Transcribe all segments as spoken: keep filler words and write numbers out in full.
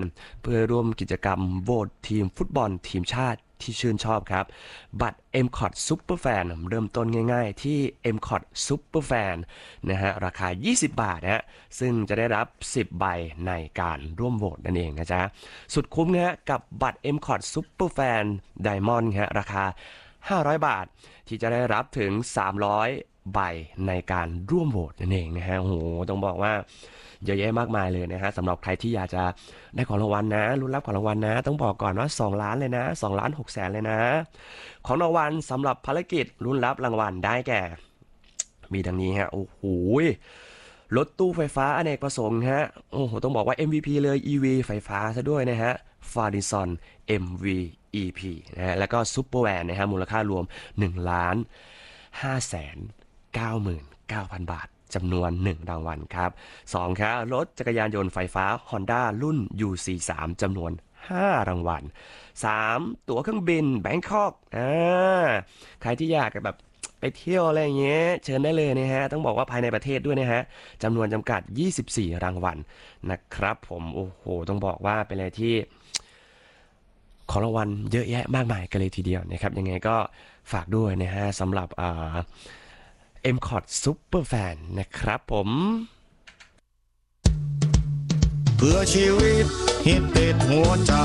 เพื่อร่วมกิจกรรมโหวตทีมฟุตบอลทีมชาติที่ชื่นชอบครับบัตร เอ็ม คอท Superfan เริ่มต้นง่ายๆที่ เอ็ม คอท Superfan นะฮะราคายี่สิบบาทนะฮะซึ่งจะได้รับสิบใบในการร่วมโหวตนั่นเองนะจ๊ะสุดคุ้มนะฮะกับบัตร เอ็ม คอท Superfan Diamond ฮะราคาห้าร้อยบาทที่จะได้รับถึงสามร้อยใบในการร่วมโหวตนั่นเองนะฮะโอ้โหต้องบอกว่าเยอะแยะมากมายเลยนะฮะสำหรับใครที่อยากจะได้ของรางวัลนะลุ้นรับของรางวัลนะต้องบอกก่อนว่าสองล้านเลยนะสองล้านหกแสนเลยนะของรางวัลสำหรับภารกิจลุ้นรับรางวัลได้แก่มีดังนี้ฮะโอ้โหรถตู้ไฟฟ้าอเนกประสงค์ฮะโอ้โหต้องบอกว่า เอ็ม วี พี เลย อี วี ไฟฟ้าซะด้วยนะฮะ Fardison เอ็ม วี อี พี นะฮะแล้วก็ซุปเปอร์แวนนะฮะมูลค่ารวมหนึ่งล้านห้าแสนเก้าหมื่นเก้าพันบาทจำนวนหนึ่งรางวัลครับสองครับรถจักรยานยนต์ไฟฟ้า Honda รุ่น ยู สี่สิบสาม จำนวนห้ารางวัลสามตั๋วเครื่องบินแบงคอกอ่าใครที่อยากแบบไปเที่ยวอะไรอย่างเงี้ยเชิญได้เลยนะฮะต้องบอกว่าภายในประเทศด้วยนะฮะจำนวนจำกัดยี่สิบสี่รางวัลนะครับผมโอ้โหต้องบอกว่าเป็นอะไรที่ของรางวัลเยอะแยะมากมายกันเลยทีเดียวนะครับยังไงก็ฝากด้วยนะฮะสำหรับอ่า เอ็ม คอท Superfan นะครับผมเพื่อชีวิตฮิตติดหัวใจ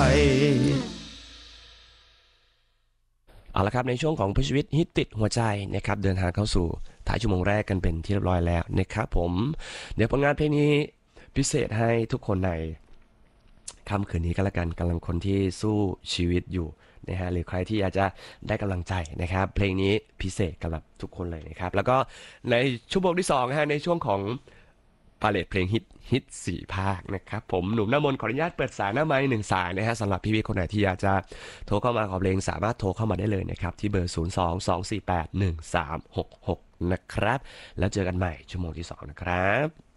เอาละครับในช่วงของเพื่อชีวิตฮิตติดหัวใจนะครับเดินทางเข้าสู่ท้ายชั่วโมงแรกกันเป็นที่เรียบร้อยแล้วนะครับผมเดี๋ยวผลงานเพลงนี้พิเศษให้ทุกคนในค่ำคืนนี้ก็แล้วกันกำลังคนที่สู้ชีวิตอยู่นะฮะหรือใครที่อยากจะได้กำลังใจนะครับเพลงนี้พิเศษสำหรับทุกคนเลยนะครับแล้วก็ในชั่วโมงที่สองนะฮะในช่วงของพาเลทเพลงฮิตฮิตสี่ภาคนะครับผมหนุ่มน้ำมนต์ขออนุญาตเปิดสายหน้าไม้หนึ่งสายนะฮะสำหรับพี่ๆคนไหนที่อยากจะโทรเข้ามาขอเพลงสามารถโทรเข้ามาได้เลยนะครับที่เบอร์ศูนย์ สอง สอง สี่ แปด หนึ่ง สาม หก หกนะครับแล้วเจอกันใหม่ชั่วโมงที่สองนะครับ